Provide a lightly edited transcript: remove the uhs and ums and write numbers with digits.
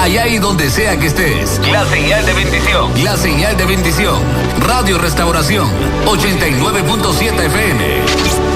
allá y donde sea que estés. La señal de bendición. La señal de bendición. Radio Restauración 89.7 FM.